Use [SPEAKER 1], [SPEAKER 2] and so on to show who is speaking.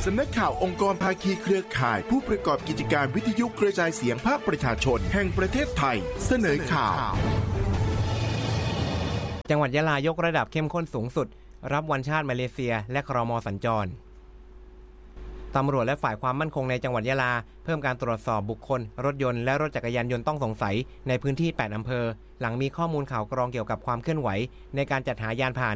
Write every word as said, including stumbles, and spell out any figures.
[SPEAKER 1] สำนักข่าวองค์กรภาคีเครือข่ายผู้ประกอบกิจการวิทยุกระจายเสียงภาคประชาชนแห่งประเทศไทยเสนอข่าว
[SPEAKER 2] จังหวัดยะลายกระดับเข้มข้นสูงสุดรับวันชาติมาเลเซียและครม.สัญจรตำรวจและฝ่ายความมั่นคงในจังหวัดยะลาเพิ่มการตรวจสอบบุคคลรถยนต์และรถจักรยานยนต์ต้องสงสัยในพื้นที่แปดอำเภอหลังมีข้อมูลข่าวกรองเกี่ยวกับความเคลื่อนไหวในการจัดหายานพาห